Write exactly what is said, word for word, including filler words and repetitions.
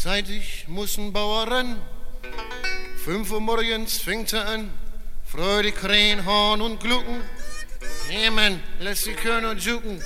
Zeitig muss ein Bauer ran. Fünf Uhr morgens fängt er an. Freudig krähen, Horn und Glucken. Hey Mann, lass die Körner jucken.